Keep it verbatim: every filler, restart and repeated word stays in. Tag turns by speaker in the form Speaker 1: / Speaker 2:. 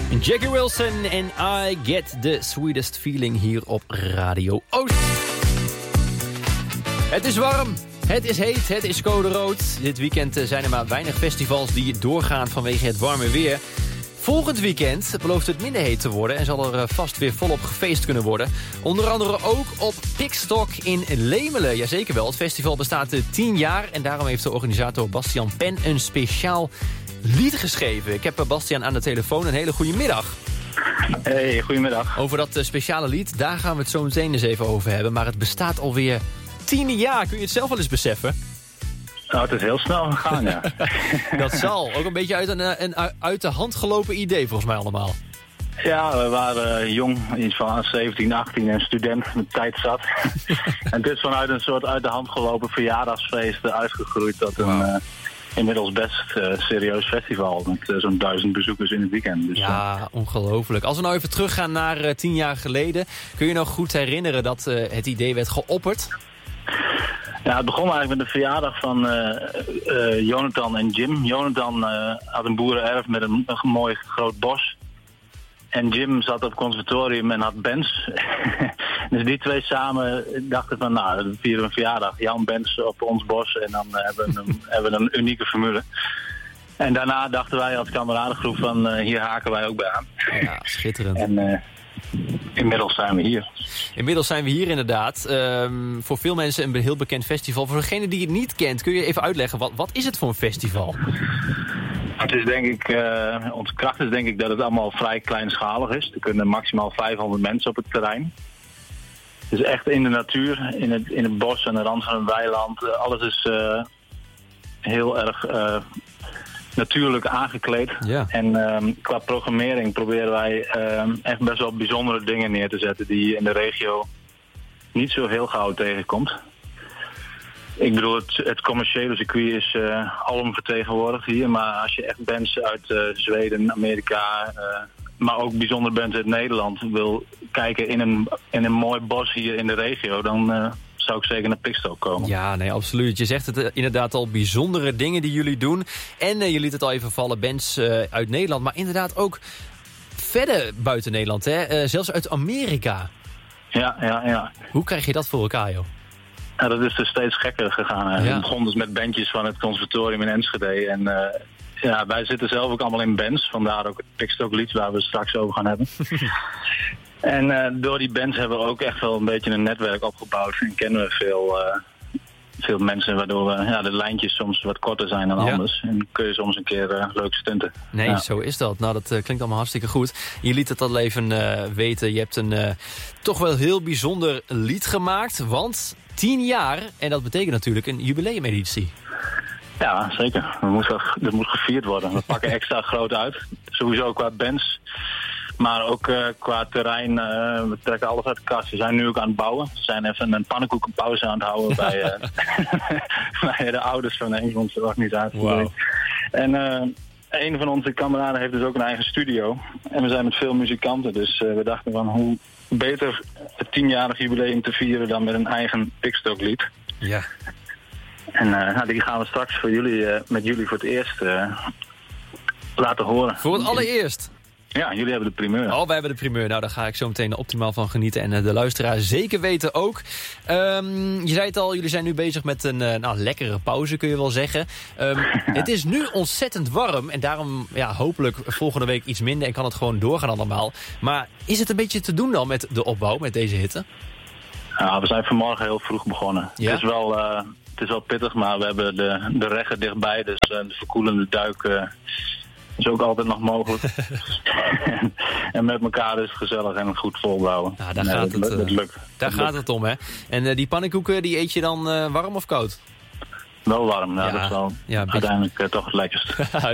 Speaker 1: Jackie Wilson en I Get the Sweetest Feeling hier op Radio Oost. Het is warm, het is heet, het is code rood. Dit weekend zijn er maar weinig festivals die doorgaan vanwege het warme weer. Volgend weekend belooft het minder heet te worden en zal er vast weer volop gefeest kunnen worden. Onder andere ook op Pikstok in Lemelen. Jazeker wel, het festival bestaat tien jaar en daarom heeft de organisator Bastiaan Pen een speciaal lied geschreven. Ik heb Bastiaan aan de telefoon. Een hele goede middag.
Speaker 2: Hey, goedemiddag.
Speaker 1: Over dat uh, speciale lied, daar gaan we het zo meteen eens even over hebben. Maar het bestaat alweer tien jaar. Kun je het zelf wel eens beseffen?
Speaker 2: Nou, het is heel snel gegaan, ja.
Speaker 1: Dat zal. Ook een beetje uit, een, een uit de hand gelopen idee, volgens mij allemaal.
Speaker 2: Ja, we waren jong, iets van zeventien, achttien en student met tijd zat. En dit is vanuit een soort uit de hand gelopen verjaardagsfeest uitgegroeid tot een wow. uh, inmiddels best uh, serieus festival. Met uh, zo'n duizend bezoekers in het weekend. Dus,
Speaker 1: ja, uh, ongelooflijk. Als we nou even teruggaan naar uh, tien jaar geleden. Kun je nog goed herinneren dat uh, het idee werd geopperd?
Speaker 2: Ja, het begon eigenlijk met de verjaardag van uh, uh, Jonathan en Jim. Jonathan uh, had een boerenerf met een, een mooi groot bos. En Jim zat op het conservatorium en had bands. Dus die twee samen dachten van, nou, we vieren een verjaardag. Jan bands op ons bos en dan uh, hebben, we een, hebben we een unieke formule. En daarna dachten wij als kameradengroep van, uh, hier haken wij ook bij aan.
Speaker 1: Ja, schitterend.
Speaker 2: En uh, inmiddels zijn we hier.
Speaker 1: Inmiddels zijn we hier inderdaad. Um, voor veel mensen een heel bekend festival. Voor degene die het niet kent, kun je even uitleggen, wat, wat is het voor een festival?
Speaker 2: Het is denk ik, uh, onze kracht is denk ik dat het allemaal vrij kleinschalig is. Er kunnen maximaal vijfhonderd mensen op het terrein. Het is echt in de natuur, in het, in het bos, aan de rand van een weiland. Uh, alles is uh, heel erg uh, natuurlijk aangekleed. Ja. En uh, qua programmering proberen wij uh, echt best wel bijzondere dingen neer te zetten die je in de regio niet zo heel gauw tegenkomt. Ik bedoel, het, het commerciële circuit is uh, alom vertegenwoordigd hier. Maar als je echt bands uit uh, Zweden, Amerika, uh, maar ook bijzonder bands uit Nederland wil kijken in een, in een mooi bos hier in de regio, dan uh, zou ik zeker naar Pikstok komen.
Speaker 1: Ja, nee, absoluut. Je zegt het uh, inderdaad al, bijzondere dingen die jullie doen. En uh, je liet het al even vallen, bands uh, uit Nederland, maar inderdaad ook verder buiten Nederland, hè? Uh, zelfs uit Amerika.
Speaker 2: Ja, ja, ja.
Speaker 1: Hoe krijg je dat voor elkaar, joh?
Speaker 2: Ja, dat is dus steeds gekker gegaan. Ja. Het begon dus met bandjes van het conservatorium in Enschede. En uh, ja, wij zitten zelf ook allemaal in bands. Vandaar ook het Pikstok lied waar we het straks over gaan hebben. En uh, door die bands hebben we ook echt wel een beetje een netwerk opgebouwd. En kennen we veel, uh, veel mensen waardoor we, ja, de lijntjes soms wat korter zijn dan ja. anders. En kun je soms een keer uh, leuk stunten.
Speaker 1: Nee, ja. Zo is dat. Nou, dat uh, klinkt allemaal hartstikke goed. Je liet het al even uh, weten. Je hebt een uh, toch wel heel bijzonder lied gemaakt. Want tien jaar, en dat betekent natuurlijk een jubileumeditie.
Speaker 2: Ja, zeker. Dat moet, dat moet gevierd worden. We pakken extra groot uit. Sowieso qua bands. Maar ook uh, qua terrein. Uh, we trekken alles uit de kast. We zijn nu ook aan het bouwen. We zijn even een pannenkoekenpauze aan het houden bij, uh, bij de ouders van een van onze organisaties.
Speaker 1: Wow.
Speaker 2: En uh, een van onze kameraden heeft dus ook een eigen studio. En we zijn met veel muzikanten. Dus uh, we dachten van hoe beter het tienjarig jubileum te vieren dan met een eigen Pikstoklied.
Speaker 1: Ja.
Speaker 2: En uh, nou, die gaan we straks voor jullie, uh, met jullie voor het eerst uh, laten horen.
Speaker 1: Voor het allereerst?
Speaker 2: Ja, jullie hebben de primeur.
Speaker 1: Oh, wij hebben de primeur. Nou, daar ga ik zo meteen optimaal van genieten. En uh, de luisteraar zeker weten ook. Um, je zei het al, jullie zijn nu bezig met een uh, nou, lekkere pauze, kun je wel zeggen. Um, het is nu ontzettend warm. En daarom ja, hopelijk volgende week iets minder. En kan het gewoon doorgaan allemaal. Maar is het een beetje te doen dan met de opbouw, met deze hitte?
Speaker 2: Ja, we zijn vanmorgen heel vroeg begonnen. Ja? Het is wel... Uh, Het is wel pittig, maar we hebben de, de regger dichtbij. Dus uh, de verkoelende duik uh, is ook altijd nog mogelijk. en, en met elkaar is het gezellig en goed volbouwen.
Speaker 1: Nou, daar nee, gaat het,
Speaker 2: dat, dat lukt.
Speaker 1: Daar
Speaker 2: dat
Speaker 1: gaat
Speaker 2: lukt.
Speaker 1: het om, hè. En uh, die pannenkoeken, die eet je dan uh, warm of koud?
Speaker 2: Wel warm, nou, ja, dat is wel
Speaker 1: ja,
Speaker 2: uiteindelijk uh, toch het lekkerst.